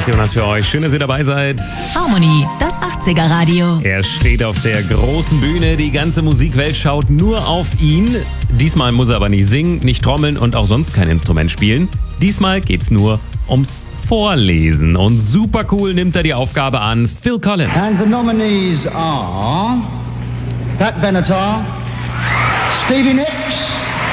Jetzt Jonas für euch. Schön, dass ihr dabei seid. Harmony, das 80er Radio. Er steht auf der großen Bühne. Die ganze Musikwelt schaut nur auf ihn. Diesmal muss er aber nicht singen, nicht trommeln und auch sonst kein Instrument spielen. Diesmal geht's nur ums Vorlesen. Und super cool nimmt er die Aufgabe an. Phil Collins. And the nominees are Pat Benatar, Stevie Nicks,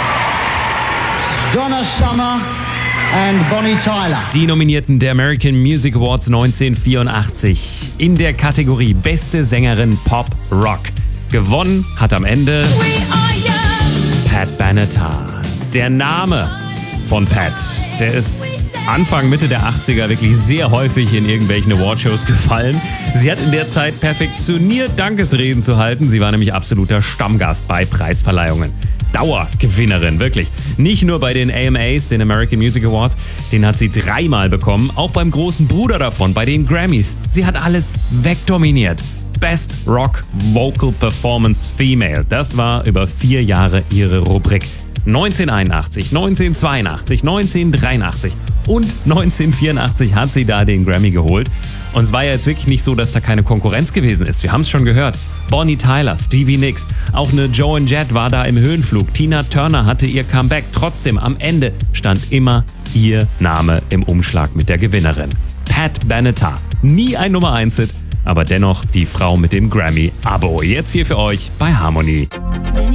Donna Summer and Bonnie Tyler. Die Nominierten der American Music Awards 1984 in der Kategorie Beste Sängerin Pop Rock. Gewonnen hat am Ende Pat Benatar. Der Name von Pat, der ist Anfang, Mitte der 80er wirklich sehr häufig in irgendwelchen Awardshows gefallen. Sie hat in der Zeit perfektioniert, Dankesreden zu halten. Sie war nämlich absoluter Stammgast bei Preisverleihungen. Dauergewinnerin, wirklich. Nicht nur bei den AMAs, den American Music Awards, den hat sie 3-mal bekommen, auch beim großen Bruder davon, bei den Grammys. Sie hat alles wegdominiert. Best Rock Vocal Performance Female, das war über 4 Jahre ihre Rubrik. 1981, 1982, 1983 und 1984 hat sie da den Grammy geholt. Und es war ja jetzt wirklich nicht so, dass da keine Konkurrenz gewesen ist. Wir haben es schon gehört. Bonnie Tyler, Stevie Nicks, auch eine Joan Jett war da im Höhenflug. Tina Turner hatte ihr Comeback. Trotzdem, am Ende stand immer ihr Name im Umschlag mit der Gewinnerin. Pat Benatar. Nie ein Nummer 1-Hit, aber dennoch die Frau mit dem Grammy-Abo. Jetzt hier für euch bei Harmony.